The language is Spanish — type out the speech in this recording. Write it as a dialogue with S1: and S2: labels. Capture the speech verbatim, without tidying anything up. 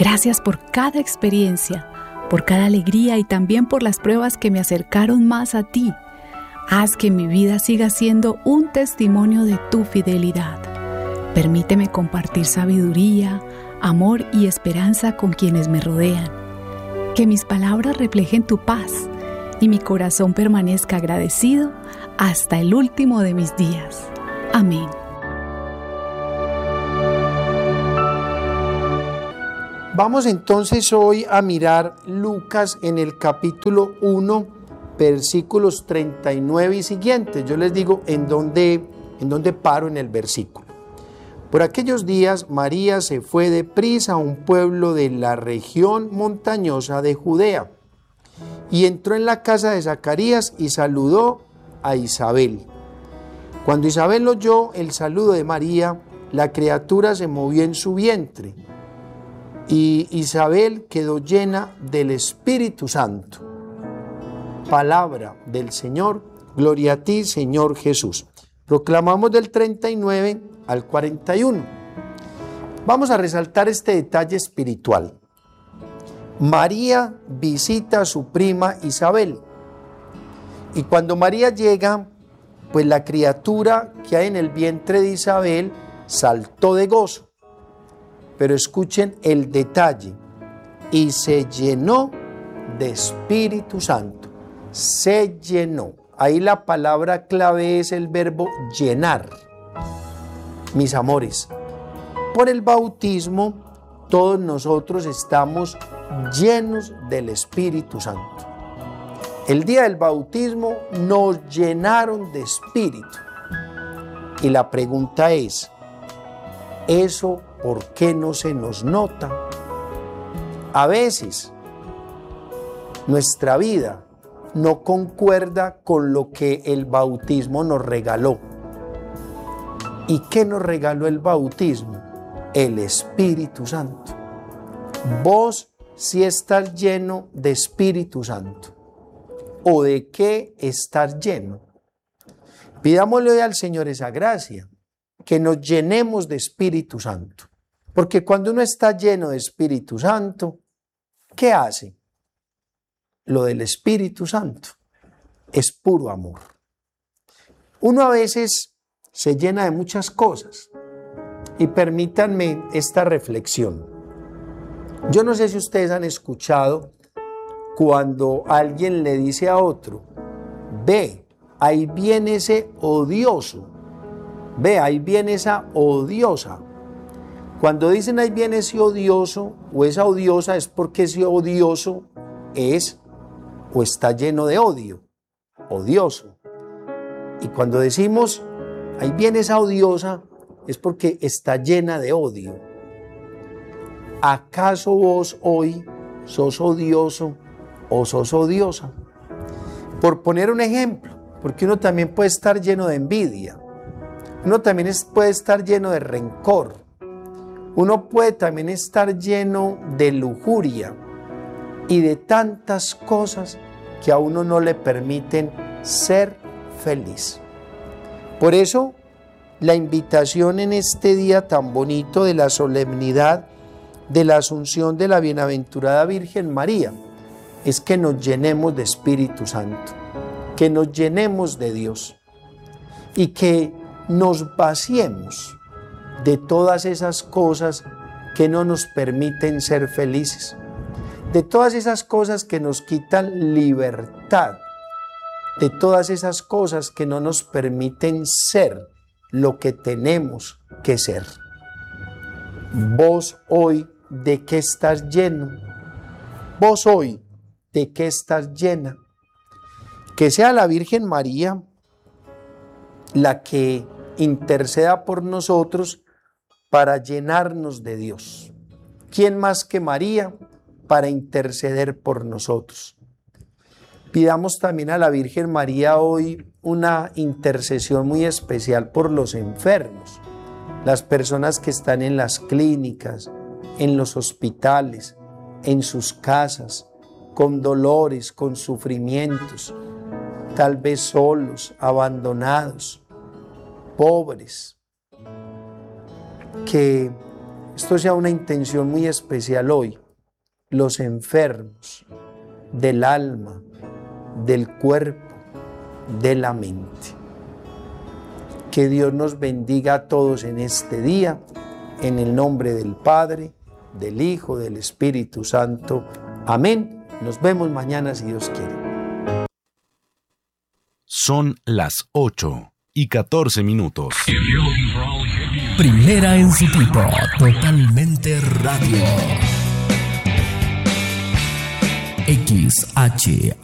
S1: Gracias por cada experiencia, por cada alegría y también por las pruebas que me acercaron más a ti. Haz que mi vida siga siendo un testimonio de tu fidelidad. Permíteme compartir sabiduría, amor y esperanza con quienes me rodean. Que mis palabras reflejen tu paz y mi corazón permanezca agradecido hasta el último de mis días. Amén.
S2: Vamos entonces hoy a mirar Lucas en el capítulo uno, versículos treinta y nueve y siguientes. Yo les digo en dónde, en dónde paro en el versículo. Por aquellos días María se fue deprisa a un pueblo de la región montañosa de Judea y entró en la casa de Zacarías y saludó a Isabel. Cuando Isabel oyó el saludo de María, la criatura se movió en su vientre y Isabel quedó llena del Espíritu Santo. Palabra del Señor, gloria a ti, Señor Jesús. Proclamamos del treinta y nueve al cuarenta y uno. Vamos a resaltar este detalle espiritual. María visita a su prima Isabel. Y cuando María llega, pues la criatura que hay en el vientre de Isabel saltó de gozo. Pero escuchen el detalle. Y se llenó de Espíritu Santo. Se llenó. Ahí la palabra clave es el verbo llenar. Mis amores, por el bautismo todos nosotros estamos llenos del Espíritu Santo. El día del bautismo nos llenaron de Espíritu. Y la pregunta es, ¿eso por qué no se nos nota? A veces nuestra vida no concuerda con lo que el bautismo nos regaló. ¿Y qué nos regaló el bautismo? El Espíritu Santo. Vos sí estás lleno de Espíritu Santo. ¿O de qué estás lleno? Pidámosle hoy al Señor esa gracia, que nos llenemos de Espíritu Santo. Porque cuando uno está lleno de Espíritu Santo, ¿qué hace? Lo del Espíritu Santo es puro amor. Uno a veces se llena de muchas cosas. Y permítanme esta reflexión. Yo no sé si ustedes han escuchado cuando alguien le dice a otro, ve, ahí viene ese odioso, ve, ahí viene esa odiosa. Cuando dicen ahí viene ese odioso o esa odiosa es porque ese odioso es o está lleno de odio, odioso. Y cuando decimos ahí viene esa odiosa es porque está llena de odio. ¿Acaso vos hoy sos odioso o sos odiosa? Por poner un ejemplo, porque uno también puede estar lleno de envidia, uno también es, puede estar lleno de rencor, uno puede también estar lleno de lujuria y de tantas cosas que a uno no le permiten ser feliz. Por eso, la invitación en este día tan bonito de la solemnidad de la Asunción de la Bienaventurada Virgen María es que nos llenemos de Espíritu Santo, que nos llenemos de Dios y que nos vaciemos de todas esas cosas que no nos permiten ser felices, de todas esas cosas que nos quitan libertad, de todas esas cosas que no nos permiten ser lo que tenemos que ser. Vos hoy, ¿de qué estás lleno? Vos hoy, ¿de qué estás llena? Que sea la Virgen María la que interceda por nosotros para llenarnos de Dios. ¿Quién más que María para interceder por nosotros? Pidamos también a la Virgen María hoy una intercesión muy especial por los enfermos, las personas que están en las clínicas, en los hospitales, en sus casas, con dolores, con sufrimientos, tal vez solos, abandonados, pobres, que esto sea una intención muy especial hoy. Los enfermos del alma, del cuerpo, de la mente. Que Dios nos bendiga a todos en este día, en el nombre del Padre, del Hijo, del Espíritu Santo. Amén. Nos vemos mañana si Dios quiere.
S3: Son las ocho y catorce minutos.
S4: Primera en su tipo, totalmente radio. X H